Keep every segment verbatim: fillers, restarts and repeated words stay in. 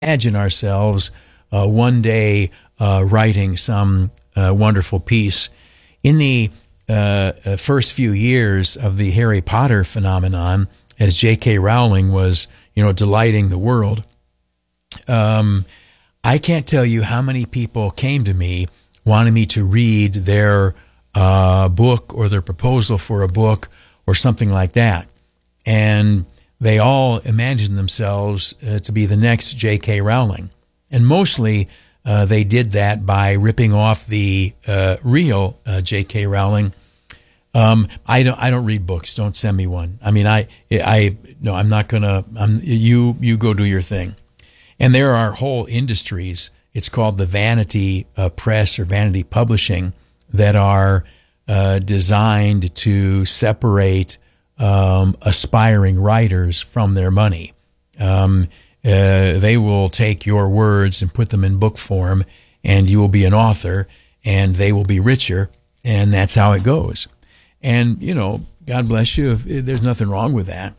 imagine ourselves uh, one day uh, writing some uh, wonderful piece. In the uh, uh, first few years of the Harry Potter phenomenon, as J K. Rowling was, you know, delighting the world, um, I can't tell you how many people came to me wanting me to read their uh, book or their proposal for a book or something like that. And they all imagined themselves uh, to be the next J K. Rowling. And mostly uh, they did that by ripping off the uh, real uh, J K. Rowling. Um, I don't. I don't read books. Don't send me one. I mean, I. I. No, I'm not gonna. I'm. You. You go do your thing. And there are whole industries. It's called the vanity uh, press or vanity publishing that are uh, designed to separate um, aspiring writers from their money. Um, uh, they will take your words and put them in book form, and you will be an author, and they will be richer, and that's how it goes. And, you know, God bless you. If, if there's nothing wrong with that.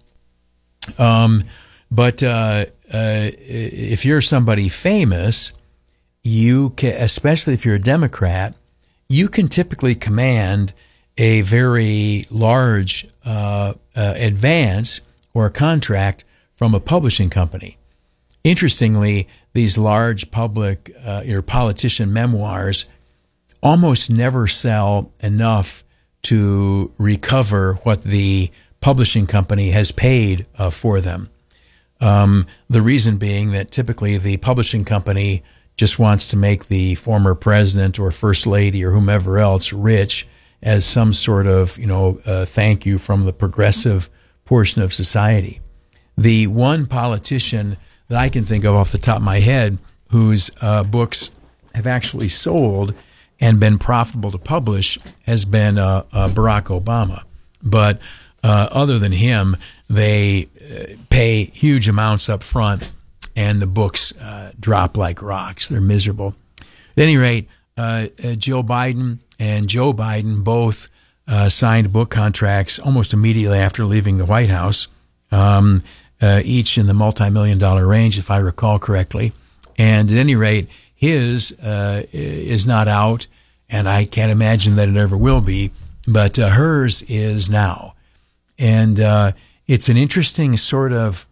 Um, but uh, uh, if you're somebody famous, you can, especially if you're a Democrat, you can typically command a very large uh, uh, advance or a contract from a publishing company. Interestingly, these large public uh, or politician memoirs almost never sell enough to recover what the publishing company has paid uh, for them. Um, the reason being that typically the publishing company just wants to make the former president or first lady or whomever else rich as some sort of, you know, uh, thank you from the progressive portion of society. The one politician that I can think of off the top of my head whose uh, books have actually sold and been profitable to publish has been uh, uh, Barack Obama. But uh, other than him, they uh, pay huge amounts up front, and the books uh, drop like rocks. They're miserable. At any rate, uh, uh, Jill Biden and Joe Biden both uh, signed book contracts almost immediately after leaving the White House, um, uh, each in the multi-million dollar range, if I recall correctly. And at any rate, his uh, is not out, and I can't imagine that it ever will be, but uh, hers is now. And uh, it's an interesting sort of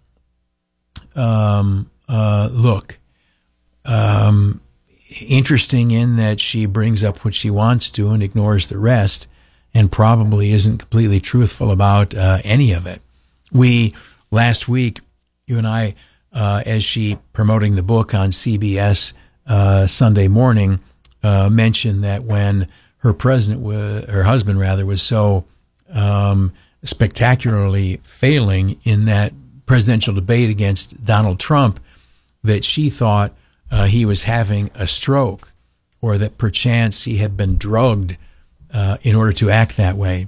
um, uh, look. Um, interesting in that she brings up what she wants to and ignores the rest, and probably isn't completely truthful about uh, any of it. We, last week, you and I, uh, as she promoting the book on C B S uh, Sunday morning, uh, mentioned that when her president, was, her husband rather, was so um, spectacularly failing in that presidential debate against Donald Trump, that she thought uh, he was having a stroke, or that perchance he had been drugged uh, in order to act that way.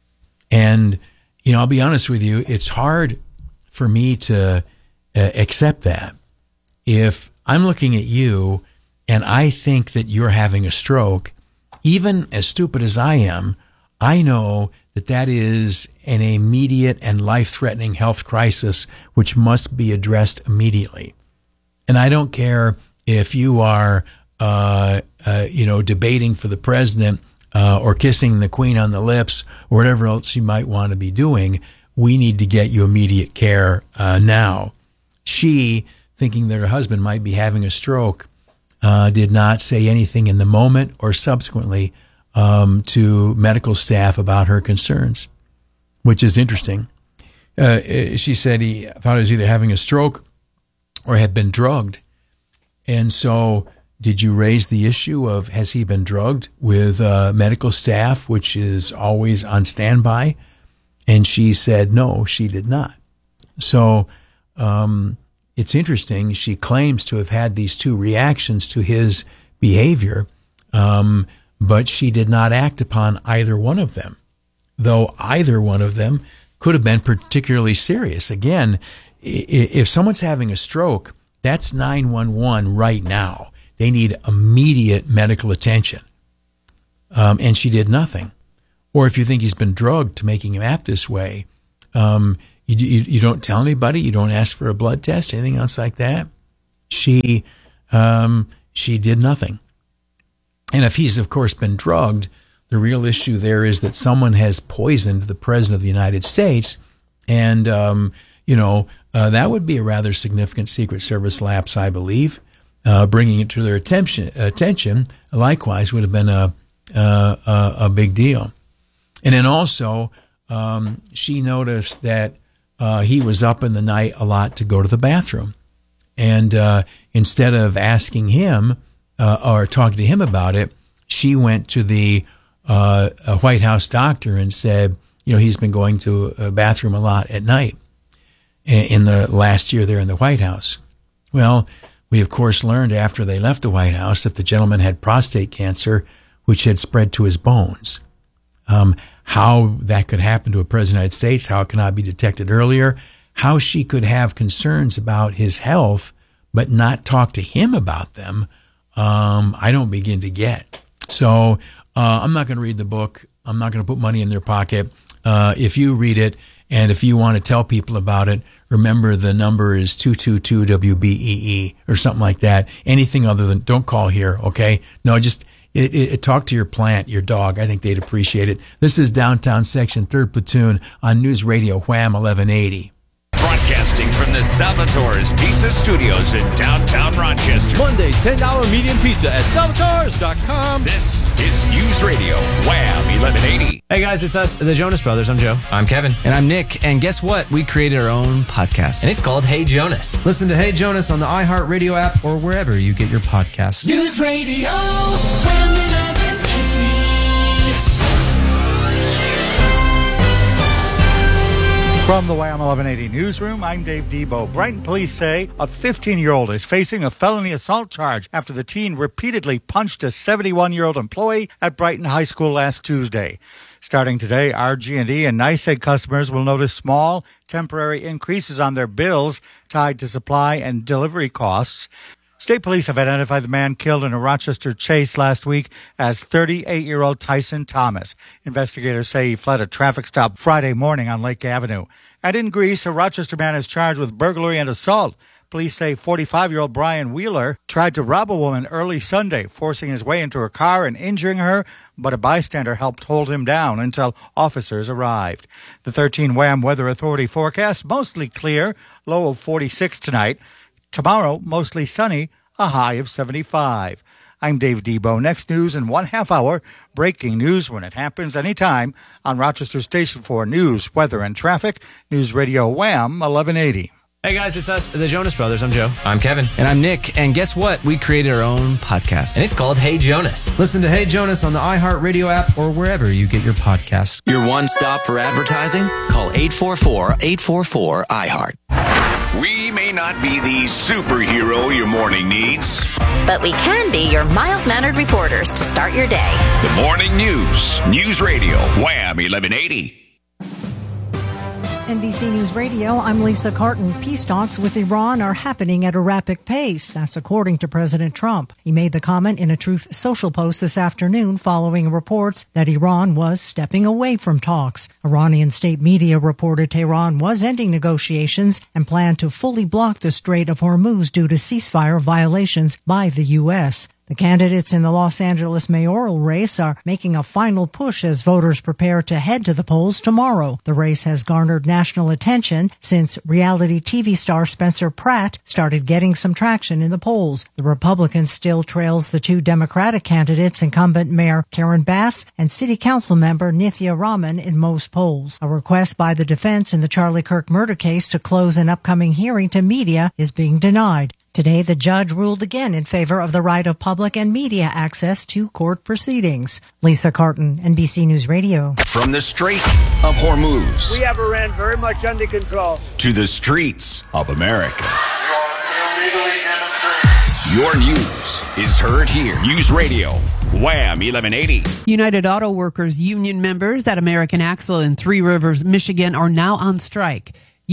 And, you know, I'll be honest with you, it's hard for me to uh, accept that. If I'm looking at you and I think that you're having a stroke, even as stupid as I am, I know that that is an immediate and life-threatening health crisis which must be addressed immediately. And I don't care if you are, uh, uh, you know, debating for the president uh, or kissing the queen on the lips or whatever else you might want to be doing. We need to get you immediate care uh, now. She, thinking that her husband might be having a stroke, uh, did not say anything in the moment or subsequently um, to medical staff about her concerns, which is interesting. Uh, she said he thought he was either having a stroke or had been drugged. And so did you raise the issue of, has he been drugged, with uh, medical staff, which is always on standby? And she said, no, she did not. So um, it's interesting. She claims to have had these two reactions to his behavior, um, but she did not act upon either one of them, though either one of them could have been particularly serious. Again, if someone's having a stroke, that's nine one one right now. They need immediate medical attention. Um, and she did nothing. Or if you think he's been drugged to making him act this way, um, you, you, you don't tell anybody, you don't ask for a blood test, anything else like that. she um, she did nothing. And if he's, of course, been drugged, the real issue there is that someone has poisoned the President of the United States. And, um, you know, uh, that would be a rather significant Secret Service lapse, I believe. Uh, bringing it to their attention, attention likewise, would have been a, a, a, a big deal. And then also, um, she noticed that uh, he was up in the night a lot to go to the bathroom. And uh, instead of asking him uh, or talking to him about it, she went to the uh, White House doctor and said, you know, he's been going to a bathroom a lot at night in the last year there in the White House. Well, we, of course, learned after they left the White House that the gentleman had prostate cancer, which had spread to his bones. Um, how that could happen to a president of the United States, how it cannot be detected earlier, how she could have concerns about his health but not talk to him about them, um, I don't begin to get. So uh, I'm not going to read the book. I'm not going to put money in their pocket. Uh, if you read it, and if you want to tell people about it, remember the number is two two two W B E E or something like that. Anything other than, don't call here, okay? No, just it, it, talk to your plant, your dog. I think they'd appreciate it. This is Downtown Section, third Platoon on News Radio Wham eleven eighty. Broadcasting from the Salvatore's Pizza Studios in downtown Rochester. Monday, ten dollars medium pizza at salvatores dot com. This is News Radio Wham eleven eighty. Hey guys, it's us, the Jonas Brothers. I'm Joe. I'm Kevin. And I'm Nick. And guess what? We created our own podcast. And it's called Hey Jonas. Listen to Hey Jonas on the iHeartRadio app or wherever you get your podcasts. News Radio Wham eleven eighty. From the Wham eleven eighty newsroom, I'm Dave Debo. Brighton police say a fifteen-year-old is facing a felony assault charge after the teen repeatedly punched a seventy-one-year-old employee at Brighton High School last Tuesday. Starting today, R G and E and NYSEG customers will notice small, temporary increases on their bills tied to supply and delivery costs. State police have identified the man killed in a Rochester chase last week as thirty-eight-year-old Tyson Thomas. Investigators say he fled a traffic stop Friday morning on Lake Avenue. And in Greece, a Rochester man is charged with burglary and assault. Police say forty-five-year-old Brian Wheeler tried to rob a woman early Sunday, forcing his way into her car and injuring her, but a bystander helped hold him down until officers arrived. The thirteen Wham Weather Authority forecast, mostly clear, low of forty-six tonight. Tomorrow, mostly sunny, a high of seventy-five. I'm Dave Debo. Next news in one half hour. Breaking news when it happens anytime on Rochester Station for news, weather, and traffic. News Radio Wham eleven eighty. Hey guys, it's us, the Jonas Brothers. I'm Joe. I'm Kevin. And I'm Nick. And guess what? We created our own podcast. And it's called Hey Jonas. Listen to Hey Jonas on the iHeartRadio app or wherever you get your podcasts. Your one stop for advertising? Call eight four four, eight four four, I heart. We may not be the superhero your morning needs, but we can be your mild-mannered reporters to start your day. The morning news. News Radio Wham eleven eighty. N B C News Radio, I'm Lisa Carton. Peace talks with Iran are happening at a rapid pace. That's according to President Trump. He made the comment in a Truth Social post this afternoon following reports that Iran was stepping away from talks. Iranian state media reported Tehran was ending negotiations and planned to fully block the Strait of Hormuz due to ceasefire violations by the U S. The candidates in the Los Angeles mayoral race are making a final push as voters prepare to head to the polls tomorrow. The race has garnered national attention since reality T V star Spencer Pratt started getting some traction in the polls. The Republican still trails the two Democratic candidates, incumbent Mayor Karen Bass and City Council member Nithya Raman, in most polls. A request by the defense in the Charlie Kirk murder case to close an upcoming hearing to media is being denied. Today, the judge ruled again in favor of the right of public and media access to court proceedings. Lisa Carton, N B C News Radio. From the Strait of Hormuz. We have Iran very much under control. To the streets of America. Your news is heard here. News Radio Wham eleven eighty. United Auto Workers union members at American Axle in Three Rivers, Michigan are now on strike.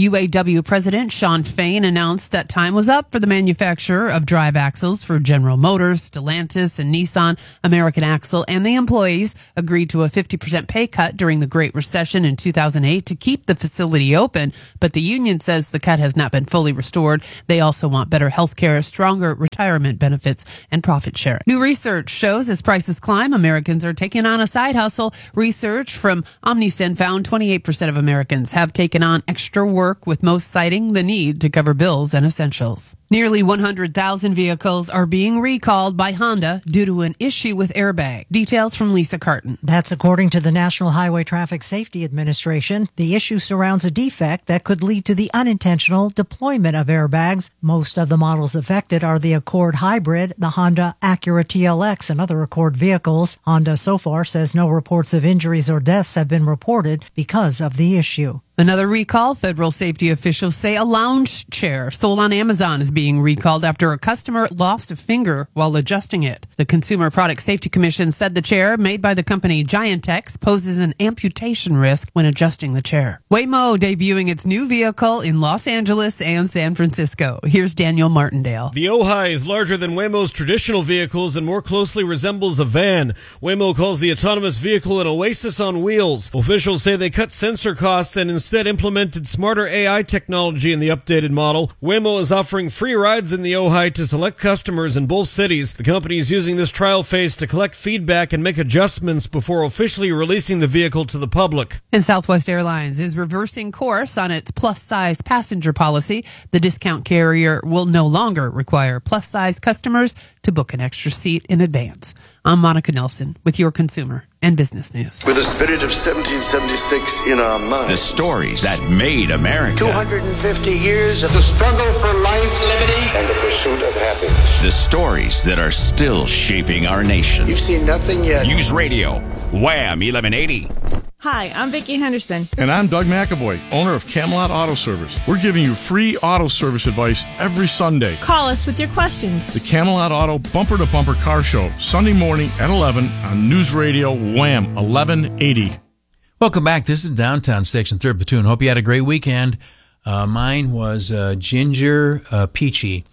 U A W President Sean Fain announced that time was up for the manufacturer of drive axles for General Motors, Stellantis, and Nissan. American Axle and the employees agreed to a fifty percent pay cut during the Great Recession in two thousand eight to keep the facility open, but the union says the cut has not been fully restored. They also want better health care, stronger retirement benefits, and profit sharing. New research shows as prices climb, Americans are taking on a side hustle. Research from Omnicen found twenty-eight percent of Americans have taken on extra work, with most citing the need to cover bills and essentials. Nearly one hundred thousand vehicles are being recalled by Honda due to an issue with airbag. Details from Lisa Carton. That's according to the National Highway Traffic Safety Administration. The issue surrounds a defect that could lead to the unintentional deployment of airbags. Most of the models affected are the Accord Hybrid, the Honda Acura T L X, and other Accord vehicles. Honda so far says no reports of injuries or deaths have been reported because of the issue. Another recall, federal safety officials say a lounge chair sold on Amazon is being recalled after a customer lost a finger while adjusting it. The Consumer Product Safety Commission said the chair, made by the company Giantex, poses an amputation risk when adjusting the chair. Waymo debuting its new vehicle in Los Angeles and San Francisco. Here's Daniel Martindale. The Ojai is larger than Waymo's traditional vehicles and more closely resembles a van. Waymo calls the autonomous vehicle an oasis on wheels. Officials say they cut sensor costs and instead Instead implemented smarter A I technology in the updated model. Waymo is offering free rides in the Ojai to select customers in both cities. The company is using this trial phase to collect feedback and make adjustments before officially releasing the vehicle to the public. And Southwest Airlines is reversing course on its plus-size passenger policy. The discount carrier will no longer require plus-size customers to book an extra seat in advance. I'm Monica Nelson with your consumer and business news. With the spirit of seventeen seventy-six in our minds. The stories that made America. two hundred fifty years of the struggle for life, liberty, and the pursuit of happiness. The stories that are still shaping our nation. You've seen nothing yet. News Radio, Wham eleven eighty. Hi, I'm Vicki Henderson. And I'm Doug McAvoy, owner of Camelot Auto Service. We're giving you free auto service advice every Sunday. Call us with your questions. The Camelot Auto Bumper to Bumper Car Show, Sunday morning at eleven on News Radio Wham eleven eighty. Welcome back. This is Downtown Section third Platoon. Hope you had a great weekend. Uh, mine was uh, ginger uh, peachy.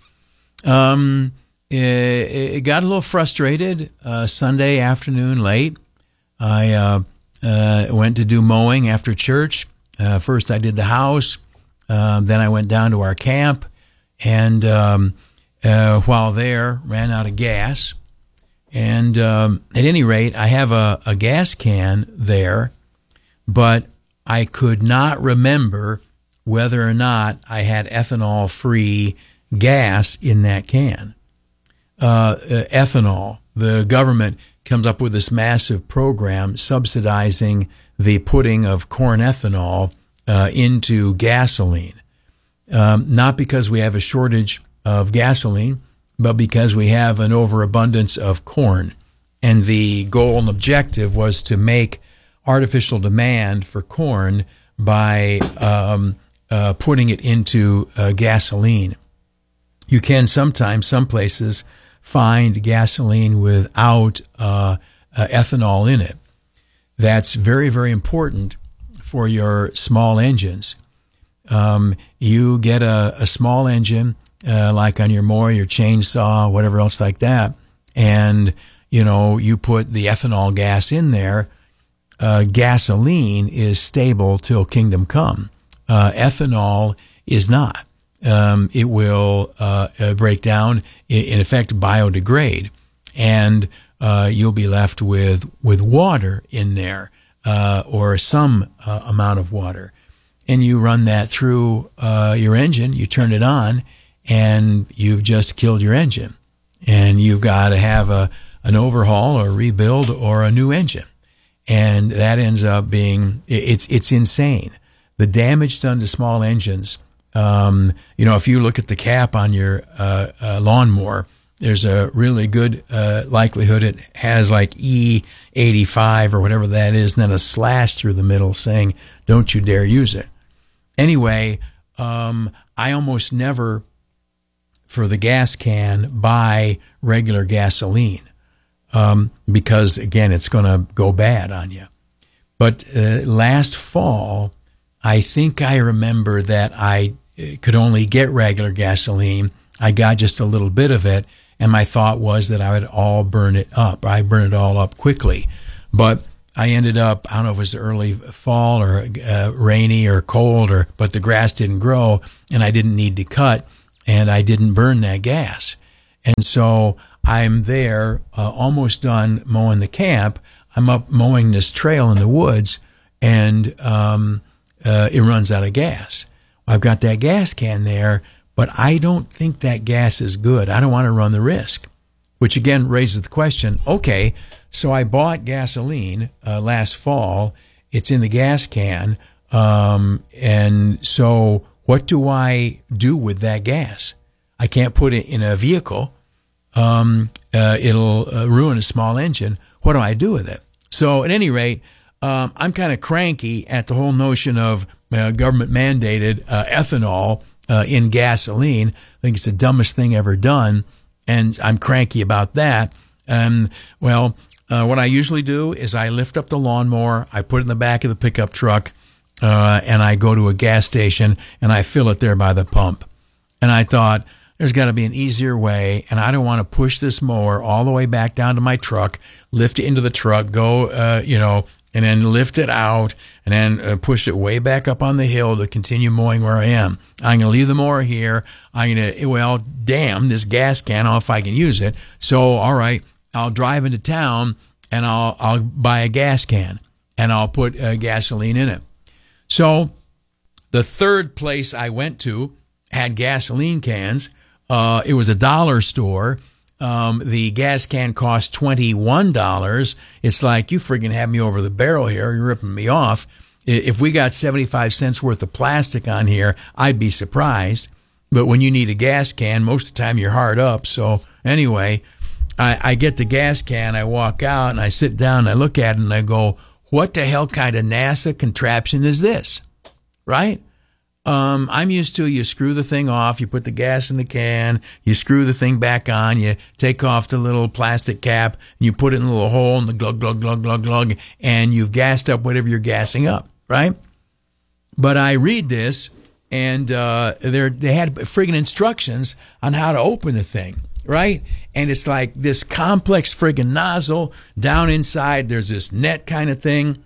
Um, it, it got a little frustrated uh, Sunday afternoon late. I uh, uh, went to do mowing after church. Uh, first I did the house. Uh, then I went down to our camp. And um, uh, while there, ran out of gas. And um, at any rate, I have a, a gas can there, but I could not remember whether or not I had ethanol-free gas in that can. Uh, uh, ethanol, the government comes up with this massive program subsidizing the putting of corn ethanol uh, into gasoline. Um, not because we have a shortage of gasoline, but because we have an overabundance of corn. And the goal and objective was to make artificial demand for corn by um, uh, putting it into uh, gasoline. You can sometimes, some places, find gasoline without uh, uh, ethanol in it. That's very, very important for your small engines. Um, you get a, a small engine, uh, like on your mower, your chainsaw, whatever else like that, and, you know, you put the ethanol gas in there. Uh, gasoline is stable till kingdom come. Uh, ethanol is not. Um, it will uh, uh, break down, in effect, biodegrade, and uh, you'll be left with with water in there, uh, or some uh, amount of water. And you run that through uh, your engine, you turn it on, and you've just killed your engine. And you've got to have a an overhaul or rebuild or a new engine. And that ends up being, it's it's insane. The damage done to small engines. Um, you know, if you look at the cap on your uh, uh, lawnmower, there's a really good uh, likelihood it has like E eighty-five or whatever that is, and then a slash through the middle saying, don't you dare use it. Anyway, um, I almost never, for the gas can, buy regular gasoline um, because, again, it's going to go bad on you. But uh, last fall, I think I remember that I could only get regular gasoline. I got just a little bit of it, and my thought was that I would all burn it up. I burn it all up quickly. But I ended up, I don't know if it was early fall or uh, rainy or cold, or but the grass didn't grow, and I didn't need to cut, and I didn't burn that gas. And so I'm there, uh, almost done mowing the camp. I'm up mowing this trail in the woods, and um, uh, it runs out of gas. I've got that gas can there, but I don't think that gas is good. I don't want to run the risk, which again raises the question, okay, so I bought gasoline uh, last fall. It's in the gas can. Um, and so what do I do with that gas? I can't put it in a vehicle. Um, uh, it'll uh, ruin a small engine. What do I do with it? So at any rate, um, I'm kind of cranky at the whole notion of uh, government mandated uh, ethanol uh, in gasoline. I think it's the dumbest thing ever done, and I'm cranky about that. Um, well, uh, what I usually do is I lift up the lawnmower, I put it in the back of the pickup truck, uh, and I go to a gas station and I fill it there by the pump. And I thought, there's got to be an easier way, and I don't want to push this mower all the way back down to my truck, lift it into the truck, go, uh, you know, and then lift it out, and then uh, push it way back up on the hill to continue mowing where I am. I'm going to leave the mower here. I'm going to, well, damn, this gas can, I don't know if I can use it. So, all right, I'll drive into town, and I'll I'll buy a gas can, and I'll put uh, gasoline in it. So the third place I went to had gasoline cans. Uh, it was a dollar store. Um, the gas can cost twenty-one dollars. It's like, you friggin' have me over the barrel here. You're ripping me off. If we got seventy-five cents worth of plastic on here, I'd be surprised. But when you need a gas can, most of the time you're hard up. So anyway, I, I get the gas can, I walk out, and I sit down, and I look at it, and I go, what the hell kind of NASA contraption is this? Right? Um, I'm used to, you screw the thing off, you put the gas in the can, you screw the thing back on, you take off the little plastic cap, and you put it in a little hole, and the glug, glug, glug, glug, glug, and you've gassed up whatever you're gassing up, right? But I read this, and uh, they had friggin' instructions on how to open the thing, right? And it's like this complex friggin' nozzle. Down inside, there's this net kind of thing,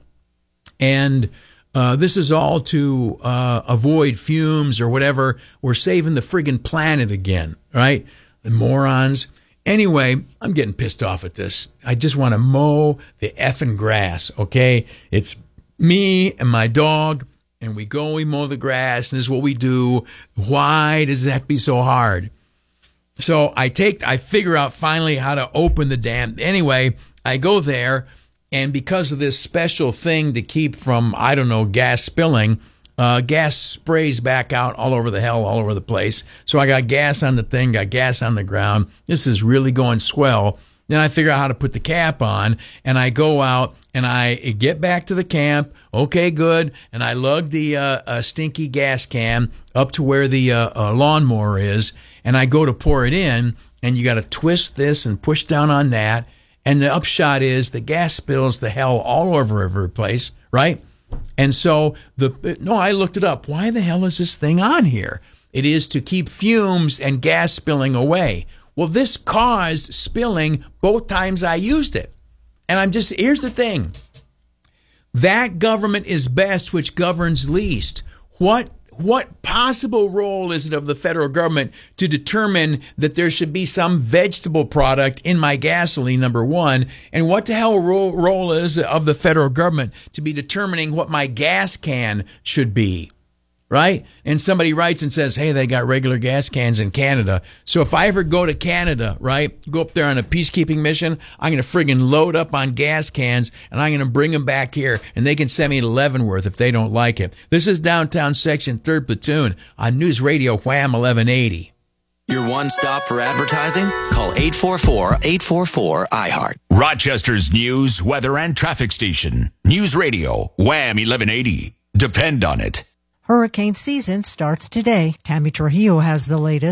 and Uh, this is all to uh, avoid fumes or whatever. We're saving the friggin' planet again, right? The morons. Anyway, I'm getting pissed off at this. I just want to mow the effing grass, okay? It's me and my dog, and we go, we mow the grass, and this is what we do. Why does that be so hard? So I take, I figure out finally how to open the damn. Anyway, I go there. And because of this special thing to keep from, I don't know, gas spilling, uh, gas sprays back out all over the hell, all over the place. So I got gas on the thing, got gas on the ground. This is really going swell. Then I figure out how to put the cap on, and I go out, and I get back to the camp. Okay, good. And I lug the uh, uh, stinky gas can up to where the uh, uh, lawnmower is, and I go to pour it in, and you got to twist this and push down on that. And the upshot is the gas spills the hell all over every place, right? And so, the no, I looked it up. Why the hell is this thing on here? It is to keep fumes and gas spilling away. Well, this caused spilling both times I used it. And I'm just, here's the thing. That government is best which governs least. What What possible role is it of the federal government to determine that there should be some vegetable product in my gasoline, number one? And what the hell role, role is it of the federal government to be determining what my gas can should be? Right? And somebody writes and says, hey, they got regular gas cans in Canada. So if I ever go to Canada, right, go up there on a peacekeeping mission, I'm going to friggin' load up on gas cans, and I'm going to bring them back here, and they can send me to Leavenworth if they don't like it. This is Downtown Section, third Platoon on News Radio Wham eleven eighty. Your one stop for advertising? Call eight four four, eight four four, I heart. Rochester's news, weather, and traffic station. News Radio Wham eleven eighty. Depend on it. Hurricane season starts today. Tammy Trujillo has the latest.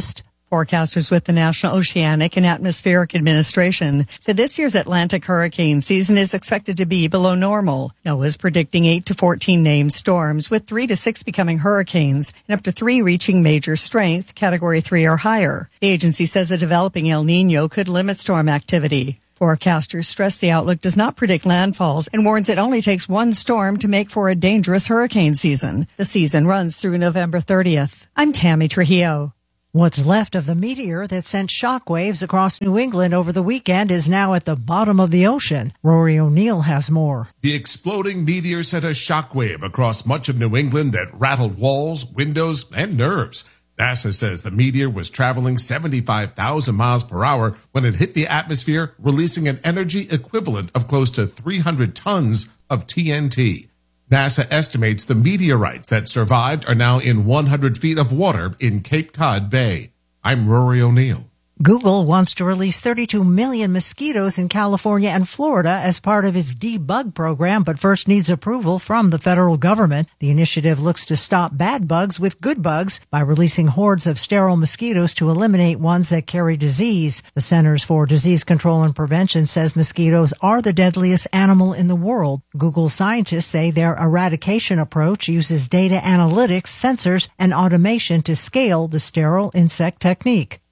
Forecasters with the National Oceanic and Atmospheric Administration said this year's Atlantic hurricane season is expected to be below normal. NOAA is predicting eight to fourteen named storms, with three to six becoming hurricanes and up to three reaching major strength, category three or higher. The agency says a developing El Nino could limit storm activity. Forecasters stress the outlook does not predict landfalls and warns it only takes one storm to make for a dangerous hurricane season. The season runs through November thirtieth. I'm Tammy Trujillo. What's left of the meteor that sent shockwaves across New England over the weekend is now at the bottom of the ocean. Rory O'Neill has more. The exploding meteor sent a shockwave across much of New England that rattled walls, windows, and nerves. NASA says the meteor was traveling seventy-five thousand miles per hour when it hit the atmosphere, releasing an energy equivalent of close to three hundred tons of T N T. NASA estimates the meteorites that survived are now in one hundred feet of water in Cape Cod Bay. I'm Rory O'Neill. Google wants to release thirty-two million mosquitoes in California and Florida as part of its debug program, but first needs approval from the federal government. The initiative looks to stop bad bugs with good bugs by releasing hordes of sterile mosquitoes to eliminate ones that carry disease. The Centers for Disease Control and Prevention says mosquitoes are the deadliest animal in the world. Google scientists say their eradication approach uses data analytics, sensors, and automation to scale the sterile insect technique.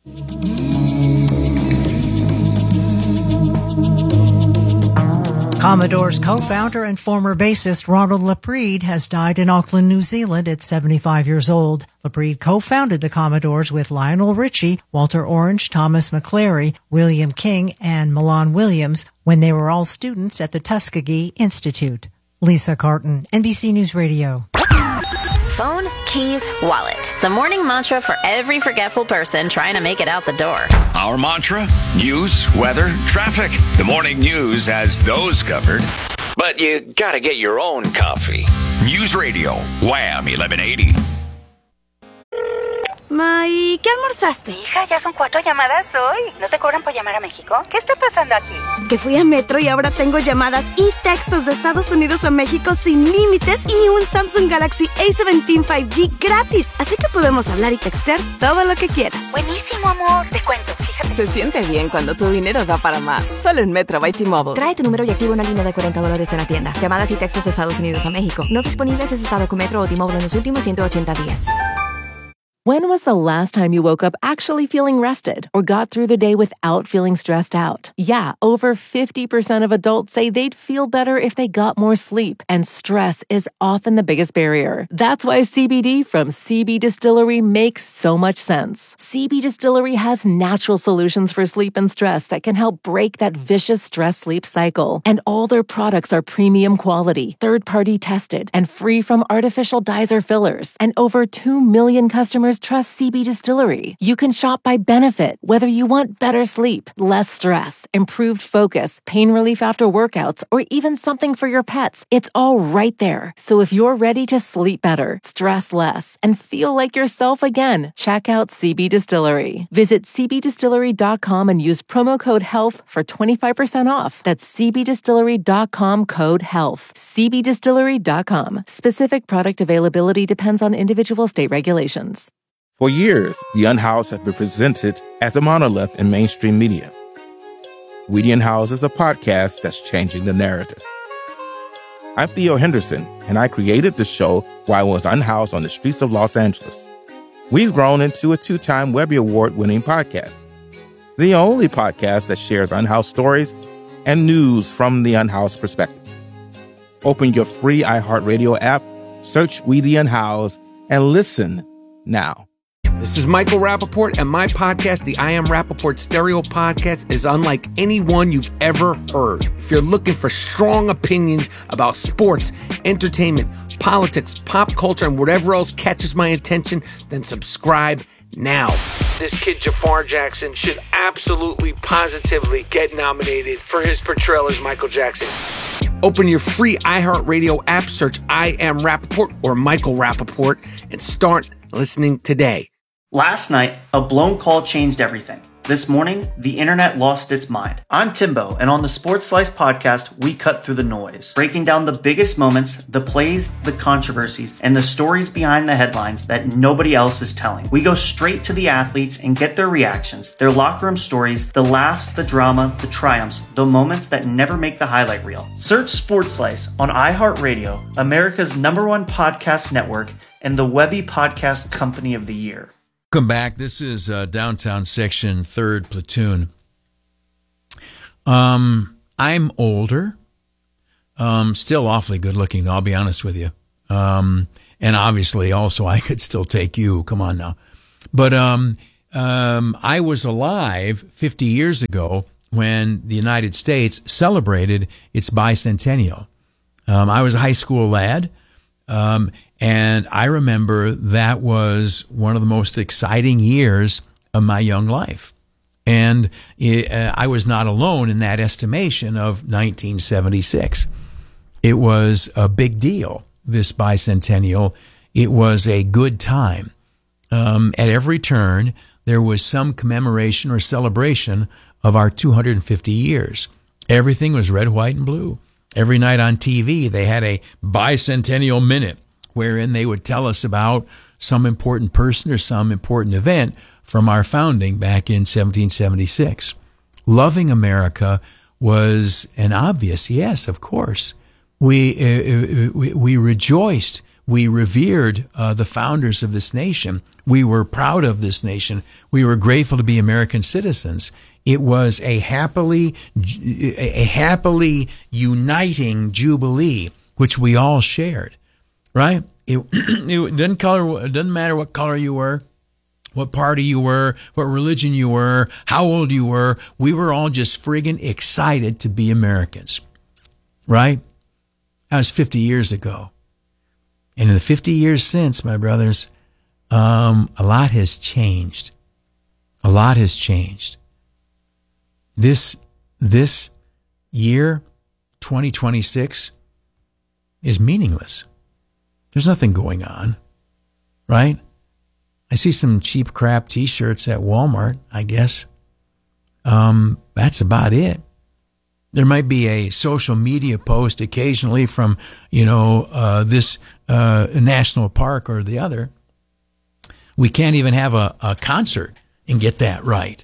Commodore's co-founder and former bassist Ronald Laprede has died in Auckland, New Zealand at seventy-five years old. Laprede co-founded the Commodores with Lionel Richie, Walter Orange, Thomas McClary, William King, and Milan Williams when they were all students at the Tuskegee Institute. Lisa Carton, N B C News Radio. Phone, keys, wallet. The morning mantra for every forgetful person trying to make it out the door. Our mantra? News, weather, traffic. The morning news has those covered. But you gotta get your own coffee. News Radio, Wham eleven eighty. Ma, ¿y qué almorzaste? Hija, ya son cuatro llamadas hoy. ¿No te cobran por llamar a México? ¿Qué está pasando aquí? Que fui a Metro y ahora tengo llamadas y textos de Estados Unidos a México sin límites y un Samsung Galaxy A diecisiete cinco G gratis. Así que podemos hablar y textear todo lo que quieras. Buenísimo, amor. Te cuento, fíjate. Se siente bien cuando tu dinero da para más. Solo en Metro by T-Mobile. Trae tu número y activa una línea de cuarenta dólares en la tienda. Llamadas y textos de Estados Unidos a México. No disponibles en estado con Metro o T-Mobile en los últimos ciento ochenta días. When was the last time you woke up actually feeling rested or got through the day without feeling stressed out? Yeah, over fifty percent of adults say they'd feel better if they got more sleep, and stress is often the biggest barrier. That's why C B D from C B Distillery makes so much sense. C B Distillery has natural solutions for sleep and stress that can help break that vicious stress-sleep cycle. And all their products are premium quality, third-party tested, and free from artificial dyes or fillers. And over two million customers trust C B Distillery. You can shop by benefit, whether you want better sleep, less stress, improved focus, pain relief after workouts, or even something for your pets. It's all right there. So if you're ready to sleep better, stress less, and feel like yourself again, check out C B Distillery. Visit c b distillery dot com and use promo code HEALTH for twenty-five percent off. That's c b distillery dot com code HEALTH. c b distillery dot com. Specific product availability depends on individual state regulations. For years, The Unhoused has been presented as a monolith in mainstream media. We The Unhoused is a podcast that's changing the narrative. I'm Theo Henderson, and I created the show while I was unhoused on the streets of Los Angeles. We've grown into a two-time Webby Award-winning podcast, the only podcast that shares unhoused stories and news from the unhoused perspective. Open your free iHeartRadio app, search We The Unhoused, and listen now. This is Michael Rappaport, and my podcast, the I Am Rappaport Stereo Podcast, is unlike any one you've ever heard. If you're looking for strong opinions about sports, entertainment, politics, pop culture, and whatever else catches my attention, then subscribe now. This kid, Jafar Jackson, should absolutely, positively get nominated for his portrayal as Michael Jackson. Open your free iHeartRadio app, search I Am Rappaport or Michael Rappaport, and start listening today. Last night, a blown call changed everything. This morning, the internet lost its mind. I'm Timbo, and on the Sports Slice podcast, we cut through the noise, breaking down the biggest moments, the plays, the controversies, and the stories behind the headlines that nobody else is telling. We go straight to the athletes and get their reactions, their locker room stories, the laughs, the drama, the triumphs, the moments that never make the highlight reel. Search Sports Slice on iHeartRadio, America's number one podcast network, and the Webby Podcast Company of the Year. Welcome back. This is uh, Downtown Section, third Platoon. Um, I'm older. Um, still awfully good looking, though, I'll be honest with you. Um, and obviously, also, I could still take you. Come on now. But um, um, I was alive fifty years ago when the United States celebrated its bicentennial. Um, I was a high school lad. Um, and I remember that was one of the most exciting years of my young life. And it, uh, I was not alone in that estimation of nineteen seventy-six. It was a big deal, this bicentennial. It was a good time. Um, at every turn, there was some commemoration or celebration of our two hundred fifty years. Everything was red, white, and blue. Every night on T V, they had a bicentennial minute wherein they would tell us about some important person or some important event from our founding back in seventeen seventy-six. Loving America was an obvious yes, of course. We uh, we, we rejoiced. We revered uh, the founders of this nation. We were proud of this nation. We were grateful to be American citizens. It was a happily, a happily uniting jubilee, which we all shared, right? It, it didn't color. It doesn't matter what color you were, what party you were, what religion you were, how old you were. We were all just friggin' excited to be Americans, right? That was fifty years ago. And in the fifty years since, my brothers, um, a lot has changed. A lot has changed. This, this year, twenty twenty-six, is meaningless. There's nothing going on, right? I see some cheap crap T-shirts at Walmart, I guess. Um, that's about it. There might be a social media post occasionally from, you know, uh, this uh, national park or the other. We can't even have a, a concert and get that right.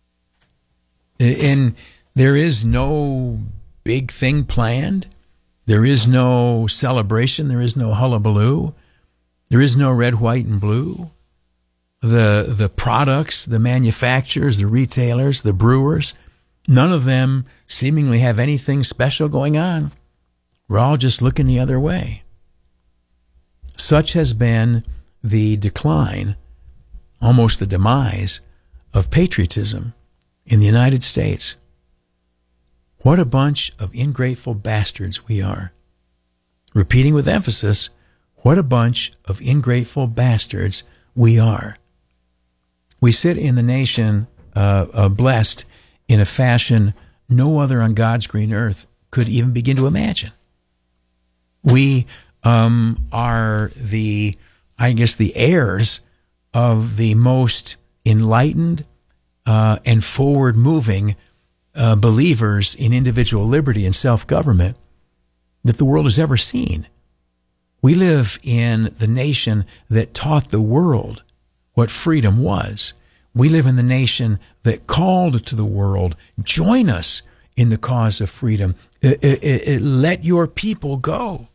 And there is no big thing planned. There is no celebration. There is no hullabaloo. There is no red, white, and blue. The the products, the manufacturers, the retailers, the brewers, none of them seemingly have anything special going on. We're all just looking the other way. Such has been the decline, almost the demise, of patriotism in the United States. What a bunch of ingrateful bastards we are. Repeating with emphasis, what a bunch of ingrateful bastards we are. We sit in the nation uh, uh, blessed in a fashion no other on God's green earth could even begin to imagine. We um, are the, I guess, the heirs of the most enlightened uh, and forward-moving uh, believers in individual liberty and self-government that the world has ever seen. We live in the nation that taught the world what freedom was. We live in the nation that called to the world, join us in the cause of freedom. It, it, it, let your people go.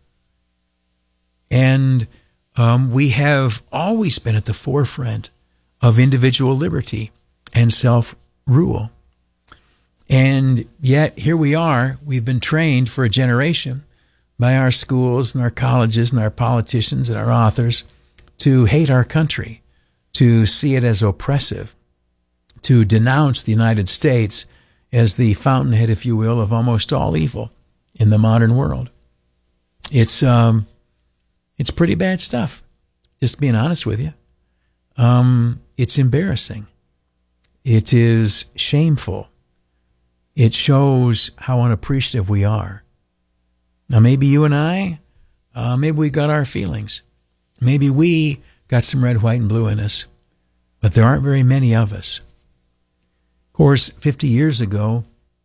And um, we have always been at the forefront of individual liberty and self-rule. And yet here we are, we've been trained for a generation by our schools and our colleges and our politicians and our authors to hate our country, to see it as oppressive, to denounce the United States as the fountainhead, if you will, of almost all evil in the modern world. It's um, it's pretty bad stuff, just being honest with you. Um, it's embarrassing. It is shameful. It shows how unappreciative we are. Now, maybe you and I, uh, maybe we got our feelings. Maybe we got some red, white, and blue in us. But there aren't very many of us. course, fifty years ago,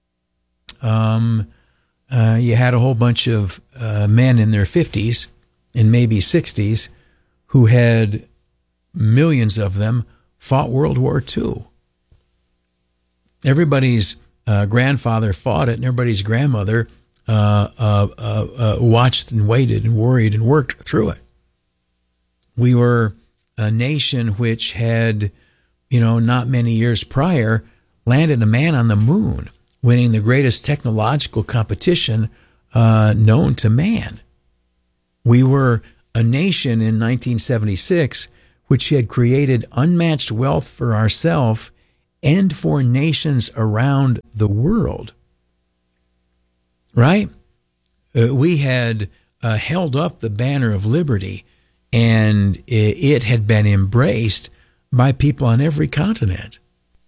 um, uh, you had a whole bunch of uh, men in their fifties and maybe sixties who had, millions of them, fought World War Two. Everybody's uh, grandfather fought it, and everybody's grandmother uh, uh, uh, uh, watched and waited and worried and worked through it. We were a nation which had, you know, not many years prior, landed a man on the moon, winning the greatest technological competition uh, known to man. We were a nation in nineteen seventy-six which had created unmatched wealth for ourselves and for nations around the world. Right? Uh, we had uh, held up the banner of liberty, and it had been embraced by people on every continent.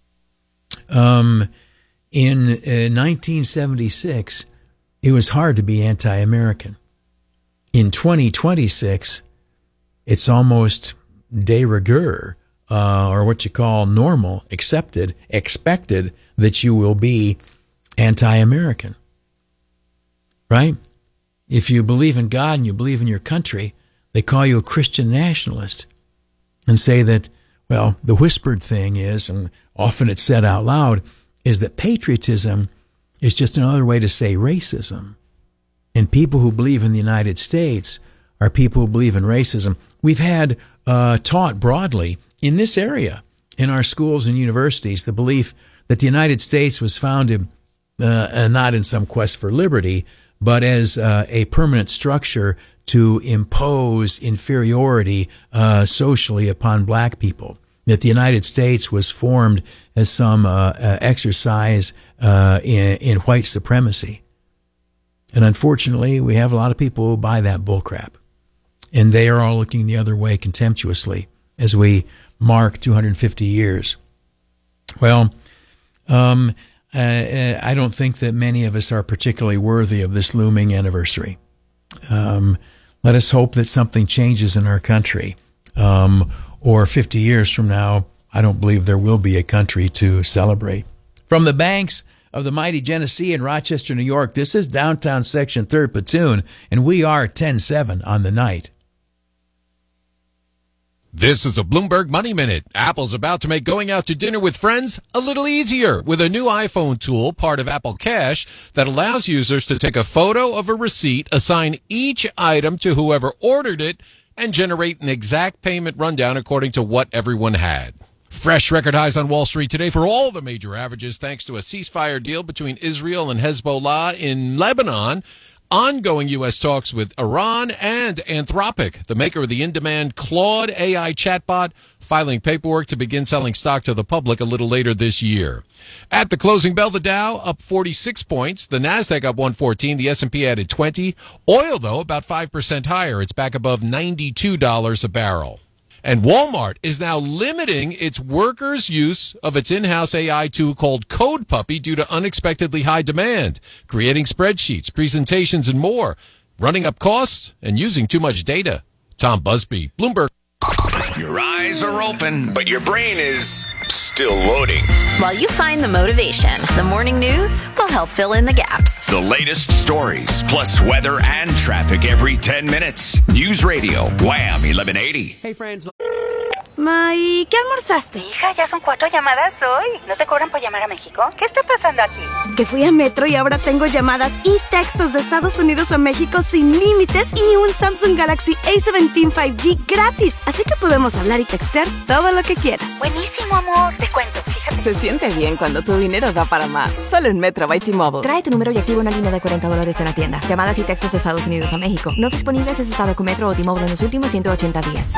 Um, in uh, nineteen seventy-six, it was hard to be anti-American. In twenty twenty-six, it's almost de rigueur, uh, or what you call normal, accepted, expected that you will be anti-American. Right? If you believe in God and you believe in your country, they call you a Christian nationalist and say that, well, the whispered thing is, and often it's said out loud, is that patriotism is just another way to say racism. And people who believe in the United States are people who believe in racism. We've had uh, taught broadly in this area, in our schools and universities, the belief that the United States was founded uh, not in some quest for liberty, but as uh, a permanent structure to impose inferiority uh, socially upon black people. That the United States was formed as some uh, uh, exercise uh, in, in white supremacy. And unfortunately, we have a lot of people who buy that bullcrap. And they are all looking the other way contemptuously as we mark two hundred fifty years. Well, um, uh, I don't think that many of us are particularly worthy of this looming anniversary. Um, let us hope that something changes in our country. Um, or fifty years from now, I don't believe there will be a country to celebrate. From the banks of the mighty Genesee in Rochester, New York, this is Downtown Section third Platoon, and we are ten seven on the night. This is a Bloomberg Money Minute. Apple's about to make going out to dinner with friends a little easier with a new iPhone tool, part of Apple Cash, that allows users to take a photo of a receipt, assign each item to whoever ordered it, and generate an exact payment rundown according to what everyone had. Fresh record highs on Wall Street today for all the major averages thanks to a ceasefire deal between Israel and Hezbollah in Lebanon, ongoing U S talks with Iran, and Anthropic, the maker of the in-demand Claude A I chatbot, filing paperwork to begin selling stock to the public a little later this year. At the closing bell, the Dow up forty-six points, the Nasdaq up one fourteen, the S and P added twenty. Oil, though, about five percent higher. It's back above ninety-two dollars a barrel. And Walmart is now limiting its workers' use of its in-house A I tool called Code Puppy due to unexpectedly high demand, creating spreadsheets, presentations, and more, running up costs and using too much data. Tom Busby, Bloomberg. Your eyes are open, but your brain is still loading. While you find the motivation, the morning news will help fill in the gaps. The latest stories, plus weather and traffic every ten minutes. News Radio, Wham eleven eighty. Hey, friends. Ma, ¿y qué almorzaste? Hija, ya son cuatro llamadas hoy. ¿No te cobran por llamar a México? ¿Qué está pasando aquí? Que fui a Metro y ahora tengo llamadas y textos de Estados Unidos a México sin límites y un Samsung Galaxy A diecisiete cinco G gratis. Así que podemos hablar y textear todo lo que quieras. Buenísimo, amor. Te cuento, fíjate. Se siente bien cuando tu dinero da para más. Solo en Metro by T-Mobile. Trae tu número y activa una línea de cuarenta dólares en la tienda. Llamadas y textos de Estados Unidos a México. No disponibles si estado con Metro o T-Mobile en los últimos ciento ochenta días.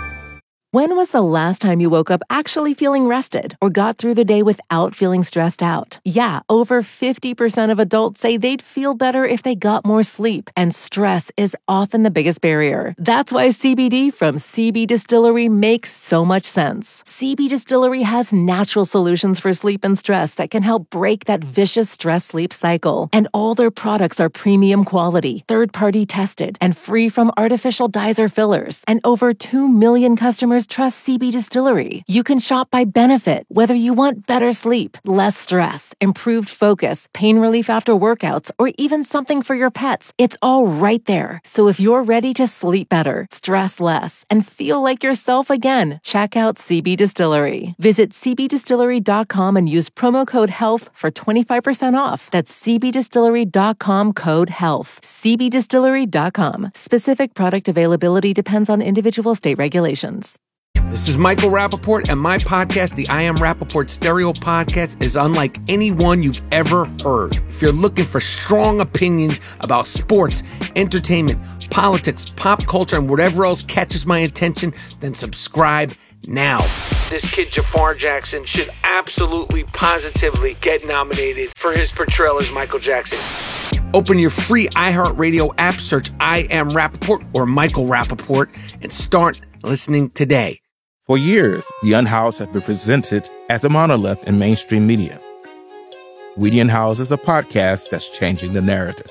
When was the last time you woke up actually feeling rested or got through the day without feeling stressed out? Yeah, over fifty percent of adults say they'd feel better if they got more sleep, and stress is often the biggest barrier. That's why C B D from C B Distillery makes so much sense. C B Distillery has natural solutions for sleep and stress that can help break that vicious stress-sleep cycle. And all their products are premium quality, third-party tested, and free from artificial dyes or fillers. And over two million customers customers trust C B Distillery. You can shop by benefit, whether you want better sleep, less stress, improved focus, pain relief after workouts, or even something for your pets. It's all right there. So if you're ready to sleep better, stress less, and feel like yourself again, check out C B Distillery. Visit c b distillery dot com and use promo code HEALTH for twenty-five percent off. That's c b distillery dot com code HEALTH. c b distillery dot com. Specific product availability depends on individual state regulations. This is Michael Rappaport, and my podcast, the I Am Rappaport Stereo Podcast, is unlike any one you've ever heard. If you're looking for strong opinions about sports, entertainment, politics, pop culture, and whatever else catches my attention, then subscribe now. This kid Jafar Jackson should absolutely, positively get nominated for his portrayal as Michael Jackson. Open your free iHeartRadio app, search I Am Rappaport or Michael Rappaport, and start listening today. For years, The Unhoused has been presented as a monolith in mainstream media. We the Unhoused is a podcast that's changing the narrative.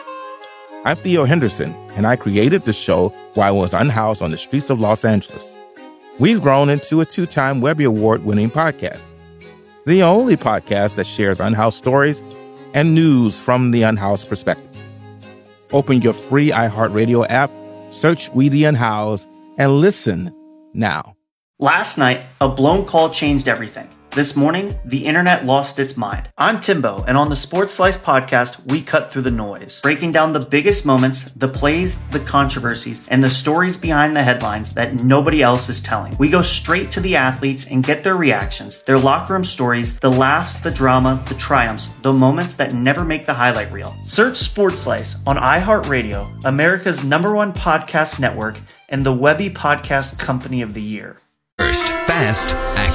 I'm Theo Henderson, and I created the show while I was unhoused on the streets of Los Angeles. We've grown into a two-time Webby Award-winning podcast, the only podcast that shares unhoused stories and news from the unhoused perspective. Open your free iHeartRadio app, search We the Unhoused, and listen now. Last night, a blown call changed everything. This morning, the internet lost its mind. I'm Timbo, and on the Sports Slice podcast, we cut through the noise, breaking down the biggest moments, the plays, the controversies, and the stories behind the headlines that nobody else is telling. We go straight to the athletes and get their reactions, their locker room stories, the laughs, the drama, the triumphs, the moments that never make the highlight reel. Search Sports Slice on iHeartRadio, America's number one podcast network, and the Webby Podcast Company of the Year. First, fast, accurate.